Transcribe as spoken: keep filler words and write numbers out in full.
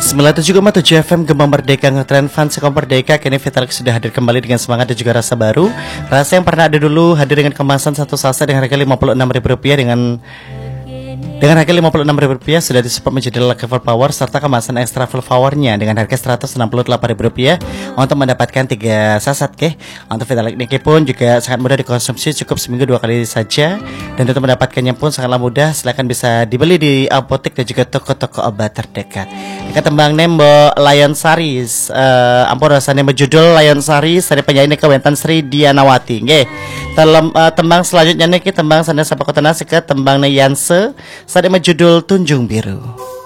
sembilan puluh tujuh koma tujuh F M Gema Merdeka Ngetren Fans Sekom Merdeka. Kini Vitalik sudah hadir kembali dengan semangat dan juga rasa baru. Rasa yang pernah ada dulu hadir dengan kemasan satu salsa dengan harga lima puluh enam ribu rupiah. Dengan Dengan harga lima puluh enam ribu rupiah sudah disupport menjadi level power serta kemasan extra full powernya dengan harga seratus enam puluh delapan ribu rupiah untuk mendapatkan tiga sasat ke. Untuk Vitalik Niki pun juga sangat mudah dikonsumsi, cukup seminggu dua kali saja. Dan untuk mendapatkannya pun sangatlah mudah, silakan bisa dibeli di apotek dan juga toko-toko obat terdekat. Kita tembang Nembo Lion Saris, uh, ampun rasanya berjudul Lion Saris dari penyanyi Kewentan Sri Dianawati. Nggih. Telem, uh, tembang selanjutnya niki tembang Sanda Sapa Kota Nasi ke tembang Yanse. Saat ini judul Tunjung Biru.